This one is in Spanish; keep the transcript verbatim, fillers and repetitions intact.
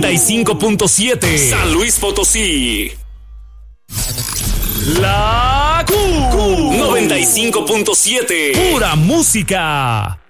noventa y cinco punto siete. San Luis Potosí. La Q. Q noventa y cinco punto siete. Pura música.